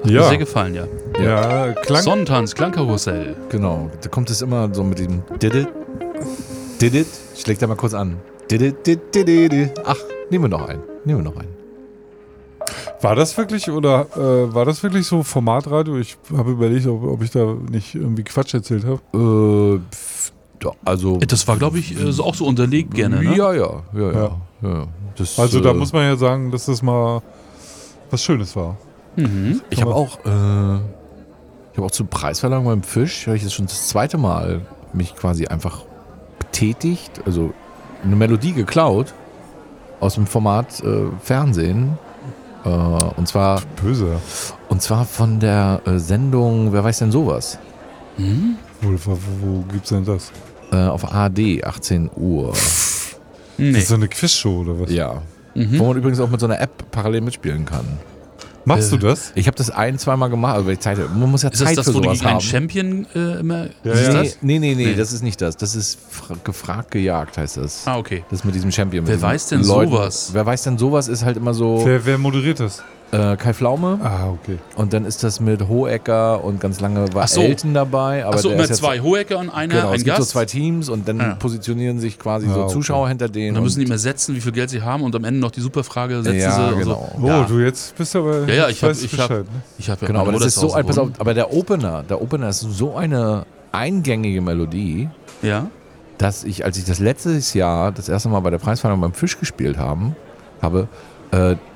Ja. Sehr gefallen, ja. Ja, Sonnentanz, Klangkarussell. Genau, da kommt es immer so mit dem Did it, schlägt er mal kurz an. Did it. Ach, nehmen wir noch einen. War das wirklich so Formatradio? Ich habe überlegt, ob ich da nicht irgendwie Quatsch erzählt habe. Also Das war, glaube ich, auch so unterlegt gerne, ne? Ja. Das, Also da muss man ja sagen, dass das mal was Schönes war. Mhm. Ich habe auch zur Preisverleihung beim Fisch, habe ich jetzt schon das zweite Mal mich quasi einfach betätigt, also eine Melodie geklaut aus dem Format Fernsehen. Und zwar Böse. von der Sendung Wer weiß denn sowas? Mhm. Wo gibt's denn das? Auf ARD, 18 Uhr. Nee. Das ist so eine Quizshow oder was? Ja. Mhm. Wo man übrigens auch mit so einer App parallel mitspielen kann. Machst du das? Ich habe das zweimal gemacht, aber man muss ja Ist das Zeit das, für wo du sowas gegen einen haben. Champion immer... Ja, Ist ja. das? Nee, das ist nicht das. Das ist gefragt, gejagt heißt das. Ah, okay. Das mit diesem Champion. Wer mit diesen weiß denn Leuten. sowas? Wer weiß denn sowas ist halt immer so Wer moderiert das? Kai Pflaume Ah, okay. und dann ist das mit Hohecker und ganz lange war Ach so. Elton dabei. Aber Achso, der immer ist jetzt, zwei Hohecker und einer, Genau, ein es gibt so Gast. zwei Teams und dann Ja. positionieren sich quasi Ah, so okay. Zuschauer hinter Und denen. dann müssen die immer setzen, wie viel Geld sie haben und am Ende noch die Superfrage, setzen Ja, sie und genau. so. Oh, Ja. du jetzt bist aber. Ja, jetzt ich hab- weißt ich Bescheid, hab- ne? Ich habe ja Genau, aber meine das ist Mutter so ein, zu pass Hause auf, aber der Opener ist so eine eingängige Melodie, Ja. dass ich, als ich das letztes Jahr das erste Mal bei der Preisverleihung beim Fisch gespielt habe,